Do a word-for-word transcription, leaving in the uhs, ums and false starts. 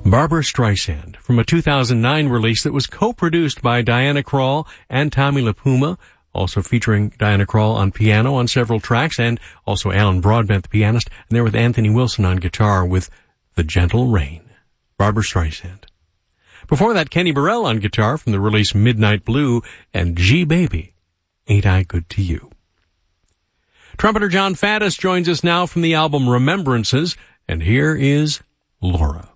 Barbra Streisand, from a two thousand nine release that was co-produced by Diana Krall and Tommy LiPuma, also featuring Diana Krall on piano on several tracks, and also Alan Broadbent, the pianist, and there with Anthony Wilson on guitar with The Gentle Rain. Barbra Streisand. Before that, Kenny Burrell on guitar from the release Midnight Blue, and G Baby, Ain't I Good to You. Trumpeter John Faddis joins us now from the album Remembrances, and here is Laura.